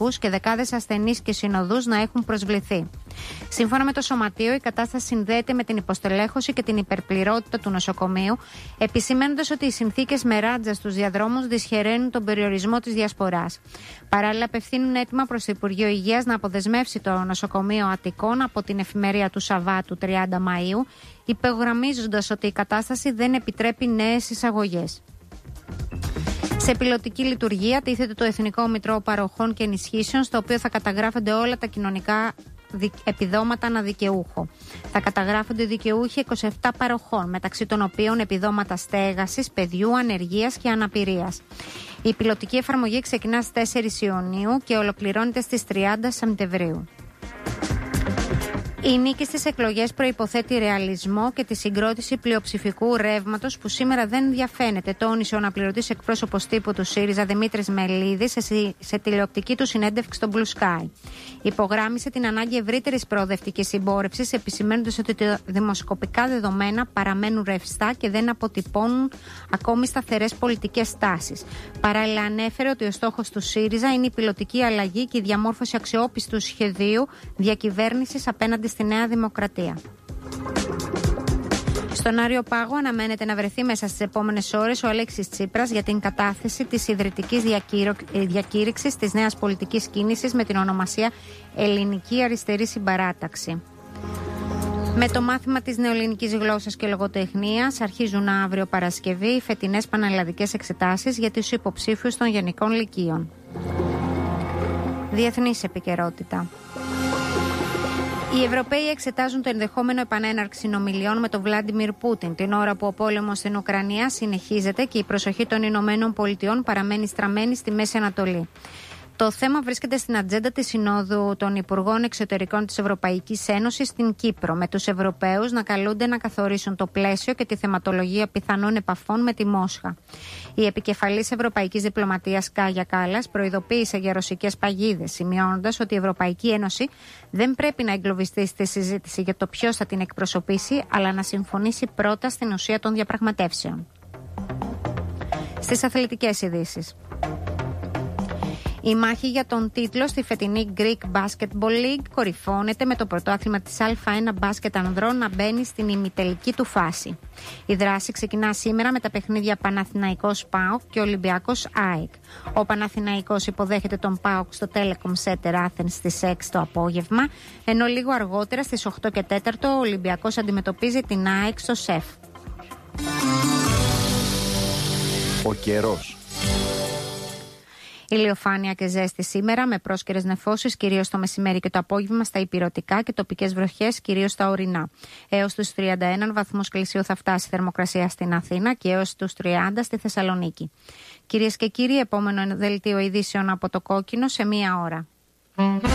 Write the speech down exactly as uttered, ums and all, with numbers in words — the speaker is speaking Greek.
νοσοκούς και δεκάδες ασθενείς και συνοδούς να έχουν προσβληθεί. Σύμφωνα με το Σωματείο, η κατάσταση συνδέεται με την υποστελέχωση και την υπερπληρότητα του νοσοκομείου, επισημαίνοντας ότι οι συνθήκες με ράτζα στους διαδρόμους δυσχεραίνουν τον περιορισμό της διασποράς. Παράλληλα, απευθύνουν έτοιμα προς το Υπουργείο Υγείας να αποδεσμεύσει το νοσοκομείο Αττικών από την εφημερία του Σαββάτου τριάντα Μαΐου, υπογραμμίζοντας ότι η κατάσταση δεν επιτρέπει νέες εισαγωγές. Σε πιλωτική λειτουργία τίθεται το Εθνικό Μητρό Παροχών και Ενισχύσεων, στο οποίο θα καταγράφονται όλα τα κοινωνικά επιδόματα αναδικαιούχο. Θα καταγράφονται δικαιούχοι είκοσι επτά παροχών, μεταξύ των οποίων επιδόματα στέγασης, παιδιού, ανεργίας και αναπηρίας. Η πιλωτική εφαρμογή ξεκινά στις τέσσερις Ιουνίου και ολοκληρώνεται στις τριάντα Σεπτεμβρίου. Η νίκη στις εκλογές προϋποθέτει ρεαλισμό και τη συγκρότηση πλειοψηφικού ρεύματος που σήμερα δεν διαφαίνεται, τόνισε ο αναπληρωτής εκπρόσωπος τύπου του ΣΥΡΙΖΑ Δημήτρης Μελίδης σε, σε τηλεοπτική του συνέντευξη στο Blue Sky. Υπογράμμισε την ανάγκη ευρύτερης προοδευτικής συμπόρευσης, επισημαίνοντας ότι τα δημοσκοπικά δεδομένα παραμένουν ρευστά και δεν αποτυπώνουν ακόμη σταθερές πολιτικές τάσεις. Παράλληλα, ανέφερε ότι ο στόχος του ΣΥΡΙΖΑ είναι η πιλωτική αλλαγή και η διαμόρφωση αξιόπιστου σχεδίου διακυβέρνησης απέναντι στη Νέα Δημοκρατία. Στον Άριο Πάγο αναμένεται να βρεθεί μέσα στις επόμενες ώρες ο Αλέξης Τσίπρας για την κατάθεση της ιδρυτικής διακήρυξης της νέας πολιτικής κίνησης με την ονομασία Ελληνική Αριστερή Συμπαράταξη. Με το μάθημα της νεοελληνικής γλώσσας και λογοτεχνίας αρχίζουν αύριο Παρασκευή οι φετινές πανελλαδικές εξετάσεις για τους υποψήφιους των γενικών λυκείων. Διεθνής επικαιρότητα. Οι Ευρωπαίοι εξετάζουν το ενδεχόμενο επανέναρξη συνομιλιών με τον Βλάντιμιρ Πούτιν, την ώρα που ο πόλεμος στην Ουκρανία συνεχίζεται και η προσοχή των Ηνωμένων Πολιτειών παραμένει στραμμένη στη Μέση Ανατολή. Το θέμα βρίσκεται στην ατζέντα της Συνόδου των Υπουργών Εξωτερικών της Ευρωπαϊκής Ένωσης στην Κύπρο, με τους Ευρωπαίους να καλούνται να καθορίσουν το πλαίσιο και τη θεματολογία πιθανών επαφών με τη Μόσχα. Η επικεφαλής Ευρωπαϊκής Διπλωματίας Κάγια Κάλλας προειδοποίησε για ρωσικές παγίδες, σημειώνοντας ότι η Ευρωπαϊκή Ένωση δεν πρέπει να εγκλωβιστεί στη συζήτηση για το ποιος θα την εκπροσωπήσει, αλλά να συμφωνήσει πρώτα στην ουσία των διαπραγματεύσεων. Στις αθλητικές ειδήσεις. Η μάχη για τον τίτλο στη φετινή Greek Basketball League κορυφώνεται με το πρωτάθλημα της Α1 μπάσκετ ανδρών να μπαίνει στην ημιτελική του φάση. Η δράση ξεκινά σήμερα με τα παιχνίδια Παναθηναϊκός ΠΑΟΚ και Ολυμπιακός ΑΕΚ. Ο Παναθηναϊκός υποδέχεται τον ΠΑΟΚ στο Telecom Center Athens στις έξι το απόγευμα, ενώ λίγο αργότερα στις οκτώ και τέσσερα ο Ολυμπιακός αντιμετωπίζει την ΑΕΚ στο ΣΕΦ. Ο καιρός. Ηλιοφάνεια και ζέστη σήμερα με πρόσκαιρες νεφώσεις κυρίως το μεσημέρι και το απόγευμα στα ηπειρωτικά και τοπικές βροχές κυρίως στα ορεινά. Έως τους τριάντα ένα βαθμούς Κελσίου θα φτάσει η θερμοκρασία στην Αθήνα και έως τους τριάντα στη Θεσσαλονίκη. Κυρίες και κύριοι, επόμενο δελτίο ειδήσεων από το Κόκκινο σε μία ώρα.